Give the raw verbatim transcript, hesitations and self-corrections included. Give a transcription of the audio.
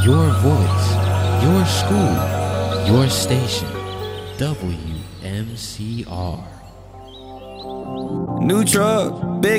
Your voice, your school, your station. W M C R. New truck, big